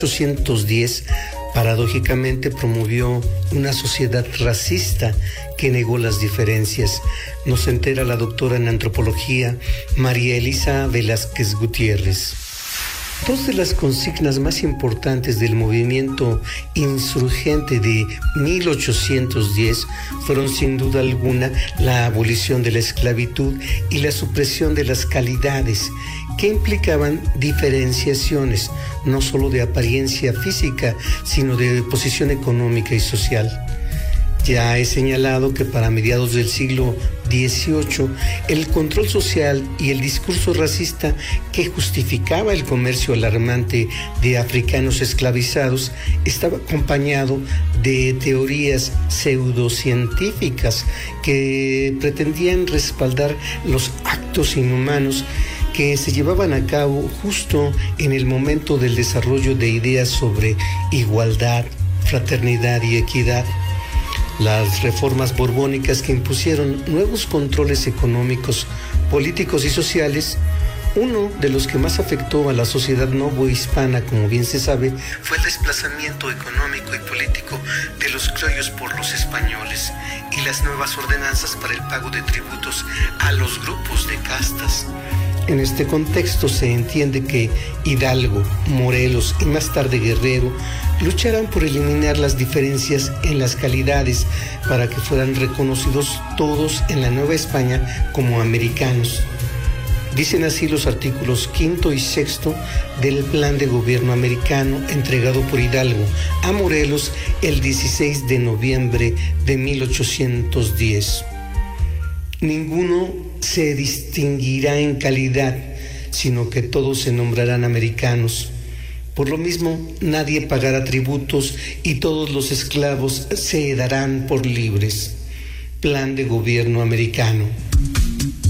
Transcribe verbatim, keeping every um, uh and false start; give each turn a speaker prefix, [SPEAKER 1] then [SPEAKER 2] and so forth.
[SPEAKER 1] mil ochocientos diez, paradójicamente, promovió una sociedad racista que negó las diferencias. Nos entera la doctora en antropología María Elisa Velázquez Gutiérrez. Dos de las consignas más importantes del movimiento insurgente de mil ochocientos diez fueron sin duda alguna la abolición de la esclavitud y la supresión de las calidades, que implicaban diferenciaciones, no solo de apariencia física, sino de posición económica y social. Ya he señalado que para mediados del siglo dieciocho, el control social y el discurso racista que justificaba el comercio alarmante de africanos esclavizados estaba acompañado de teorías pseudocientíficas que pretendían respaldar los actos inhumanos que se llevaban a cabo justo en el momento del desarrollo de ideas sobre igualdad, fraternidad y equidad. Las reformas borbónicas que impusieron nuevos controles económicos, políticos y sociales, uno de los que más afectó a la sociedad novohispana, como bien se sabe, fue el desplazamiento económico y político de los criollos por los españoles y las nuevas ordenanzas para el pago de tributos a los grupos de castas. En este contexto se entiende que Hidalgo, Morelos y más tarde Guerrero lucharán por eliminar las diferencias en las calidades para que fueran reconocidos todos en la Nueva España como americanos. Dicen así los artículos quinto y sexto del Plan de Gobierno Americano entregado por Hidalgo a Morelos el dieciséis de noviembre de mil ochocientos diez. Ninguno se distinguirá en calidad, sino que todos se nombrarán americanos. Por lo mismo, nadie pagará tributos y todos los esclavos se darán por libres. Plan de Gobierno Americano.